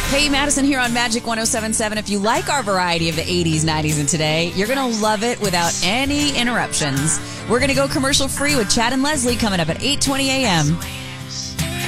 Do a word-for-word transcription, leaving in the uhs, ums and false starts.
Hey, Madison here on Magic one oh seven point seven. If you like our variety of the eighties, nineties, and today, you're going to love it without any interruptions. We're going to go commercial free with Chad and Leslie coming up at eight twenty a.m.